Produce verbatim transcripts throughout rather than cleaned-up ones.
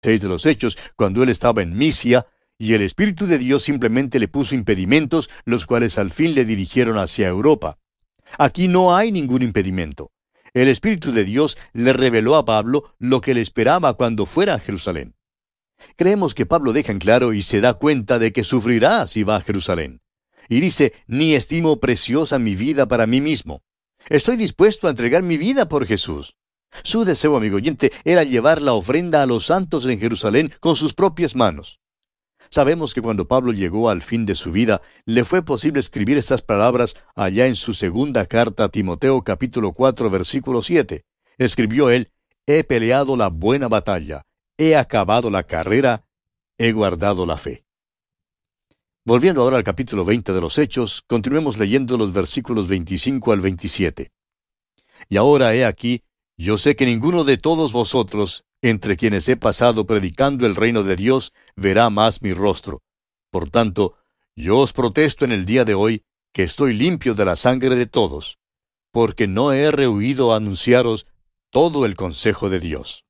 seis de los Hechos, cuando él estaba en Misia, y el Espíritu de Dios simplemente le puso impedimentos, los cuales al fin le dirigieron hacia Europa. Aquí no hay ningún impedimento. El Espíritu de Dios le reveló a Pablo lo que le esperaba cuando fuera a Jerusalén. Creemos que Pablo deja en claro y se da cuenta de que sufrirá si va a Jerusalén. Y dice, ni estimo preciosa mi vida para mí mismo. Estoy dispuesto a entregar mi vida por Jesús. Su deseo, amigo oyente, era llevar la ofrenda a los santos en Jerusalén con sus propias manos. Sabemos que cuando Pablo llegó al fin de su vida, le fue posible escribir estas palabras allá en su segunda carta a Timoteo capítulo cuatro versículo siete. Escribió él, he peleado la buena batalla, he acabado la carrera, he guardado la fe. Volviendo ahora al capítulo veinte de los Hechos, continuemos leyendo los versículos veinticinco al veintisiete. Y ahora he aquí, yo sé que ninguno de todos vosotros, entre quienes he pasado predicando el reino de Dios, verá más mi rostro. Por tanto, yo os protesto en el día de hoy, que estoy limpio de la sangre de todos, porque no he rehuido a anunciaros todo el consejo de Dios.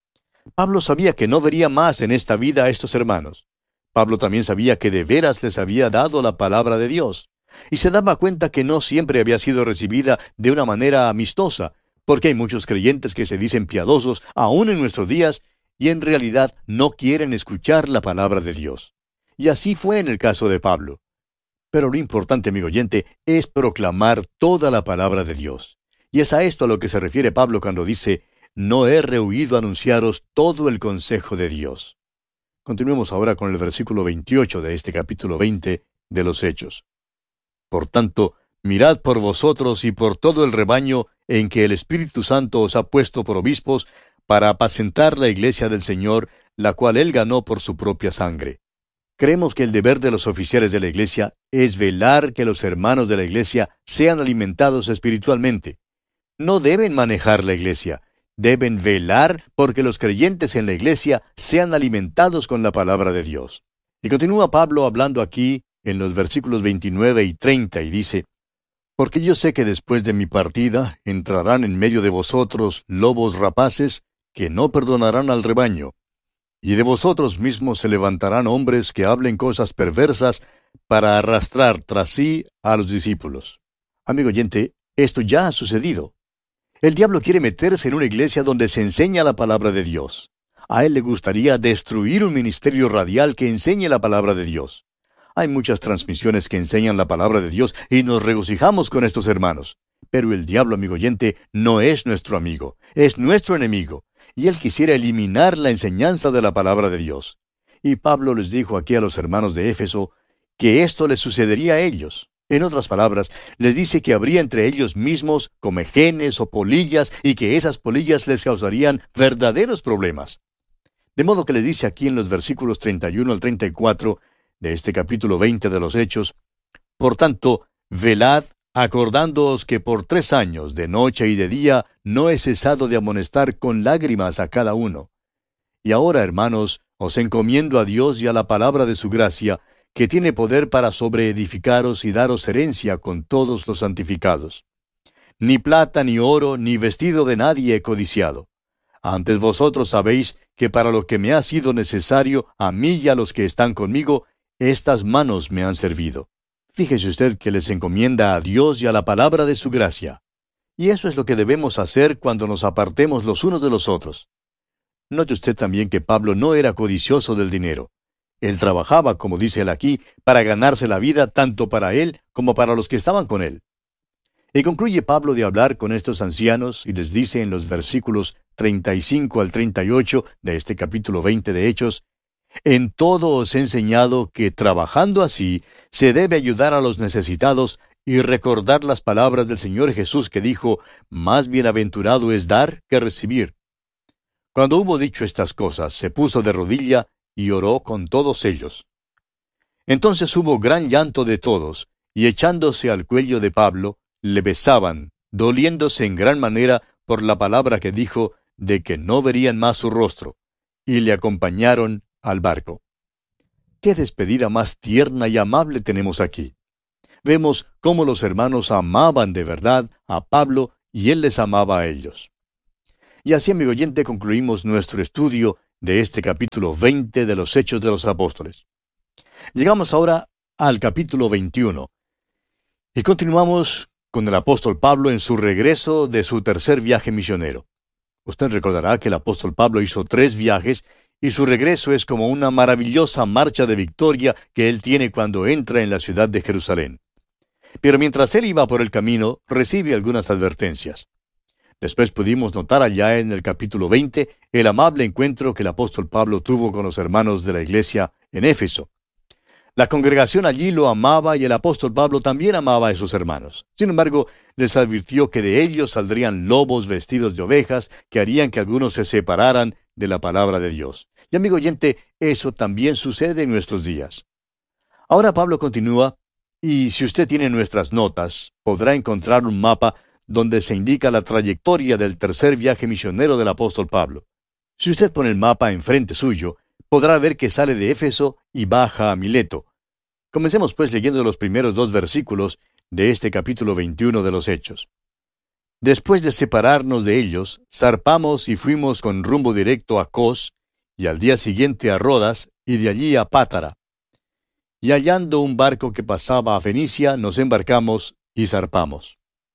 Pablo sabía que no vería más en esta vida a estos hermanos. Pablo también sabía que de veras les había dado la palabra de Dios, y se daba cuenta que no siempre había sido recibida de una manera amistosa, porque hay muchos creyentes que se dicen piadosos aún en nuestros días, y en realidad no quieren escuchar la palabra de Dios. Y así fue en el caso de Pablo. Pero lo importante, amigo oyente, es proclamar toda la palabra de Dios. Y es a esto a lo que se refiere Pablo cuando dice, no he rehuido anunciaros todo el consejo de Dios. Continuemos ahora con el versículo veintiocho de este capítulo veinte de los Hechos. Por tanto, mirad por vosotros y por todo el rebaño en que el Espíritu Santo os ha puesto por obispos, para apacentar la iglesia del Señor, la cual él ganó por su propia sangre. Creemos que el deber de los oficiales de la iglesia es velar que los hermanos de la iglesia sean alimentados espiritualmente. No deben manejar la iglesia, deben velar porque los creyentes en la iglesia sean alimentados con la palabra de Dios. Y continúa Pablo hablando aquí en los versículos veintinueve y treinta y dice, porque yo sé que después de mi partida entrarán en medio de vosotros lobos rapaces que no perdonarán al rebaño, y de vosotros mismos se levantarán hombres que hablen cosas perversas para arrastrar tras sí a los discípulos. Amigo oyente, esto ya ha sucedido. El diablo quiere meterse en una iglesia donde se enseña la palabra de Dios. A él le gustaría destruir un ministerio radial que enseñe la palabra de Dios. Hay muchas transmisiones que enseñan la palabra de Dios y nos regocijamos con estos hermanos. Pero el diablo, amigo oyente, no es nuestro amigo, es nuestro enemigo. Y él quisiera eliminar la enseñanza de la palabra de Dios. Y Pablo les dijo aquí a los hermanos de Éfeso que esto les sucedería a ellos. En otras palabras, les dice que habría entre ellos mismos comejenes o polillas y que esas polillas les causarían verdaderos problemas. De modo que les dice aquí en los versículos treinta y uno al treinta y cuatro de este capítulo veinte de los Hechos, por tanto, velad, acordándoos que por tres años, de noche y de día, no he cesado de amonestar con lágrimas a cada uno. Y ahora, hermanos, os encomiendo a Dios y a la palabra de su gracia, que tiene poder para sobreedificaros y daros herencia con todos los santificados. Ni plata, ni oro, ni vestido de nadie he codiciado. Antes vosotros sabéis que para lo que me ha sido necesario, a mí y a los que están conmigo, estas manos me han servido. Fíjese usted que les encomienda a Dios y a la palabra de su gracia. Y eso es lo que debemos hacer cuando nos apartemos los unos de los otros. Note usted también que Pablo no era codicioso del dinero. Él trabajaba, como dice él aquí, para ganarse la vida tanto para él como para los que estaban con él. Y concluye Pablo de hablar con estos ancianos y les dice en los versículos treinta y cinco al treinta y ocho de este capítulo veinte de Hechos, en todo os he enseñado que trabajando así se debe ayudar a los necesitados y recordar las palabras del Señor Jesús que dijo, más bienaventurado es dar que recibir. Cuando hubo dicho estas cosas, se puso de rodilla y oró con todos ellos. Entonces hubo gran llanto de todos, y echándose al cuello de Pablo, le besaban, doliéndose en gran manera por la palabra que dijo de que no verían más su rostro, y le acompañaron al barco. ¡Qué despedida más tierna y amable tenemos aquí! Vemos cómo los hermanos amaban de verdad a Pablo y él les amaba a ellos. Y así, amigo oyente, concluimos nuestro estudio de este capítulo veinte de los Hechos de los Apóstoles. Llegamos ahora al capítulo veintiuno y continuamos con el apóstol Pablo en su regreso de su tercer viaje misionero. Usted recordará que el apóstol Pablo hizo tres viajes y su regreso es como una maravillosa marcha de victoria que él tiene cuando entra en la ciudad de Jerusalén. Pero mientras él iba por el camino, recibe algunas advertencias. Después pudimos notar allá en el capítulo veinte el amable encuentro que el apóstol Pablo tuvo con los hermanos de la iglesia en Éfeso. La congregación allí lo amaba y el apóstol Pablo también amaba a esos hermanos. Sin embargo, les advirtió que de ellos saldrían lobos vestidos de ovejas que harían que algunos se separaran de la palabra de Dios. Y amigo oyente, eso también sucede en nuestros días. Ahora Pablo continúa, y si usted tiene nuestras notas, podrá encontrar un mapa donde se indica la trayectoria del tercer viaje misionero del apóstol Pablo. Si usted pone el mapa enfrente suyo, podrá ver que sale de Éfeso y baja a Mileto. Comencemos pues leyendo los primeros dos versículos de este capítulo veintiuno de los Hechos. Después de separarnos de ellos, zarpamos y fuimos con rumbo directo a Cos, y al día siguiente a Rodas, y de allí a Pátara. Y hallando un barco que pasaba a Fenicia, nos embarcamos y zarpamos.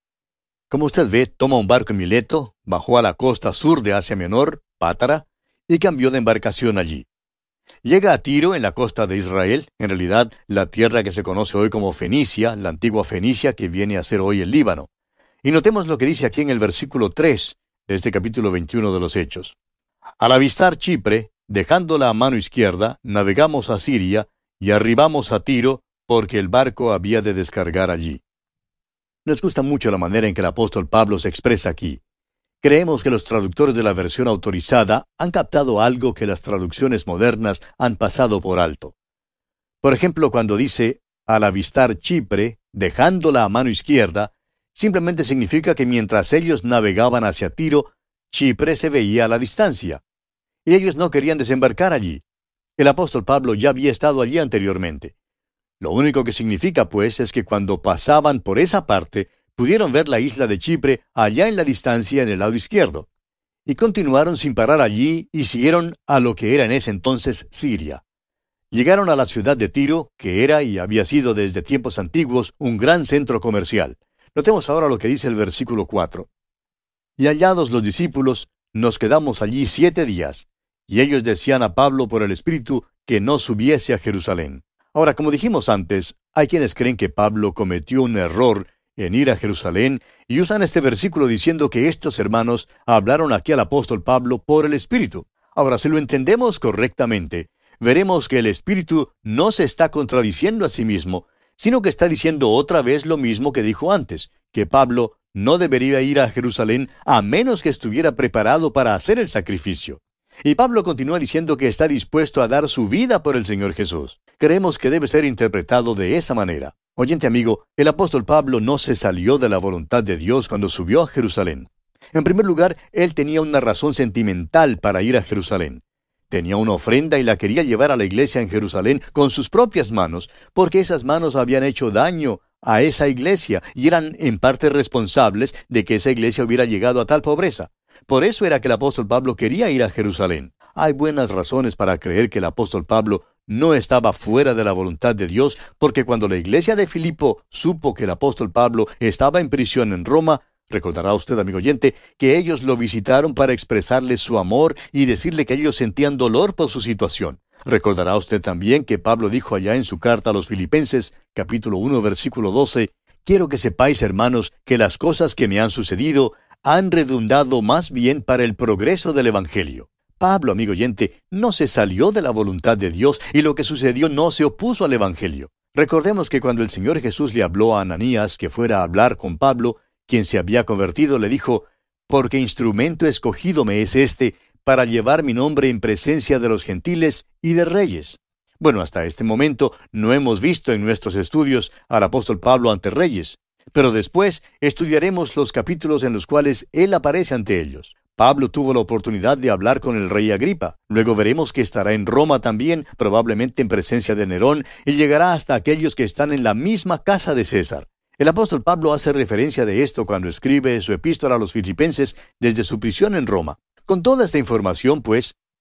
Como usted ve, toma un barco en Mileto, bajó a la costa sur de Asia Menor, Pátara, y cambió de embarcación allí. Llega a Tiro, en la costa de Israel, en realidad la tierra que se conoce hoy como Fenicia, la antigua Fenicia que viene a ser hoy el Líbano. Y notemos lo que dice aquí en el versículo tres de este capítulo veintiuno de los Hechos. Al avistar Chipre, dejándola a mano izquierda, navegamos a Siria y arribamos a Tiro, porque el barco había de descargar allí. Nos gusta mucho la manera en que el apóstol Pablo se expresa aquí. Creemos que los traductores de la versión autorizada han captado algo que las traducciones modernas han pasado por alto. Por ejemplo, cuando dice, al avistar Chipre, dejándola a mano izquierda, simplemente significa que mientras ellos navegaban hacia Tiro, Chipre se veía a la distancia. Y ellos no querían desembarcar allí. El apóstol Pablo ya había estado allí anteriormente. Lo único que significa, pues, es que cuando pasaban por esa parte, pudieron ver la isla de Chipre allá en la distancia en el lado izquierdo. Y continuaron sin parar allí y siguieron a lo que era en ese entonces Siria. Llegaron a la ciudad de Tiro, que era y había sido desde tiempos antiguos un gran centro comercial. Notemos ahora lo que dice el versículo cuatro. Y hallados los discípulos, nos quedamos allí siete días, y ellos decían a Pablo por el Espíritu que no subiese a Jerusalén. Ahora, como dijimos antes, hay quienes creen que Pablo cometió un error en ir a Jerusalén, y usan este versículo diciendo que estos hermanos hablaron aquí al apóstol Pablo por el Espíritu. Ahora, si lo entendemos correctamente, veremos que el Espíritu no se está contradiciendo a sí mismo, sino que está diciendo otra vez lo mismo que dijo antes, que Pablo no debería ir a Jerusalén a menos que estuviera preparado para hacer el sacrificio. Y Pablo continúa diciendo que está dispuesto a dar su vida por el Señor Jesús. Creemos que debe ser interpretado de esa manera. Oyente amigo, el apóstol Pablo no se salió de la voluntad de Dios cuando subió a Jerusalén. En primer lugar, él tenía una razón sentimental para ir a Jerusalén. Tenía una ofrenda y la quería llevar a la iglesia en Jerusalén con sus propias manos, porque esas manos habían hecho daño a esa iglesia y eran en parte responsables de que esa iglesia hubiera llegado a tal pobreza. Por eso era que el apóstol Pablo quería ir a Jerusalén. Hay buenas razones para creer que el apóstol Pablo no estaba fuera de la voluntad de Dios, porque cuando la iglesia de Filipo supo que el apóstol Pablo estaba en prisión en Roma, recordará usted, amigo oyente, que ellos lo visitaron para expresarle su amor y decirle que ellos sentían dolor por su situación. Recordará usted también que Pablo dijo allá en su carta a los Filipenses, capítulo uno, versículo doce, «Quiero que sepáis, hermanos, que las cosas que me han sucedido han redundado más bien para el progreso del Evangelio». Pablo, amigo oyente, no se salió de la voluntad de Dios y lo que sucedió no se opuso al Evangelio. Recordemos que cuando el Señor Jesús le habló a Ananías que fuera a hablar con Pablo, quien se había convertido, le dijo, «Porque instrumento escogido me es este para llevar mi nombre en presencia de los gentiles y de reyes». Bueno, hasta este momento no hemos visto en nuestros estudios al apóstol Pablo ante reyes, pero después estudiaremos los capítulos en los cuales él aparece ante ellos. Pablo tuvo la oportunidad de hablar con el rey Agripa. Luego veremos que estará en Roma también, probablemente en presencia de Nerón, y llegará hasta aquellos que están en la misma casa de César. El apóstol Pablo hace referencia de esto cuando escribe su epístola a los Filipenses desde su prisión en Roma. Con toda esta información, pues,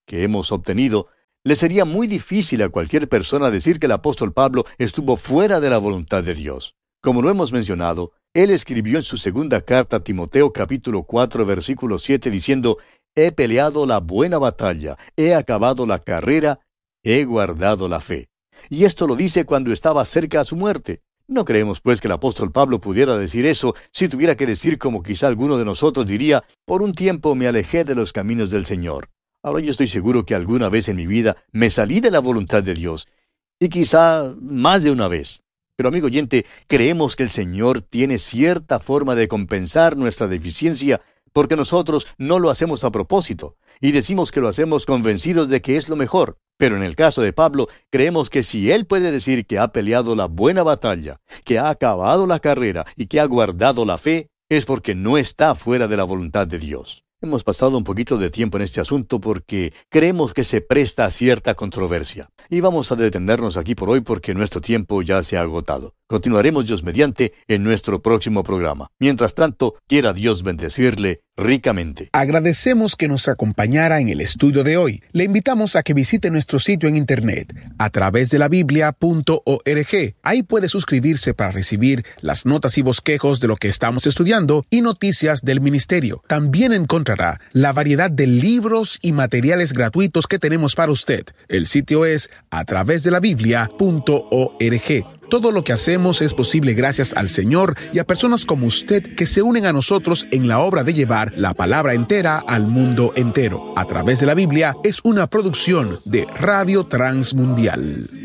que hemos obtenido, le sería muy difícil a cualquier persona decir que el apóstol Pablo estuvo fuera de la voluntad de Dios. Como lo hemos mencionado, él escribió en su segunda carta a Timoteo capítulo cuatro versículo siete diciendo: «He peleado la buena batalla, he acabado la carrera, he guardado la fe». Y esto lo dice cuando estaba cerca a su muerte. No creemos pues que el apóstol Pablo pudiera decir eso si tuviera que decir, como quizá alguno de nosotros diría: «Por un tiempo me alejé de los caminos del Señor». Ahora yo estoy seguro que alguna vez en mi vida me salí de la voluntad de Dios, y quizá más de una vez. Pero amigo oyente, creemos que el Señor tiene cierta forma de compensar nuestra deficiencia, porque nosotros no lo hacemos a propósito, y decimos que lo hacemos convencidos de que es lo mejor. Pero en el caso de Pablo, creemos que si él puede decir que ha peleado la buena batalla, que ha acabado la carrera y que ha guardado la fe, es porque no está fuera de la voluntad de Dios. Hemos pasado un poquito de tiempo en este asunto porque creemos que se presta a cierta controversia. Y vamos a detenernos aquí por hoy porque nuestro tiempo ya se ha agotado. Continuaremos, Dios mediante, en nuestro próximo programa. Mientras tanto, quiera Dios bendecirle ricamente. Agradecemos que nos acompañara en el estudio de hoy. Le invitamos a que visite nuestro sitio en internet a través de la biblia punto org. Ahí puede suscribirse para recibir las notas y bosquejos de lo que estamos estudiando y noticias del ministerio. También encontrará la variedad de libros y materiales gratuitos que tenemos para usted. El sitio es a través de la biblia punto org. Todo lo que hacemos es posible gracias al Señor y a personas como usted que se unen a nosotros en la obra de llevar la palabra entera al mundo entero. A través de la Biblia es una producción de Radio Transmundial.